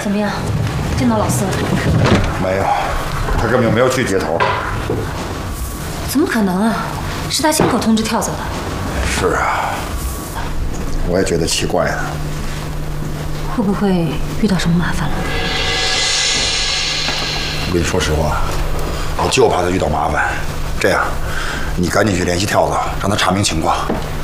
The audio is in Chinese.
怎么样？见到老四了？ 没有，他根本没有去接头。 怎么可能啊？是他亲口通知跳走的。 是啊，我也觉得奇怪呢。 会不会遇到什么麻烦了？ 我跟你说实话，我就怕他遇到麻烦。这样，你赶紧去联系跳蚤，让他查明情况。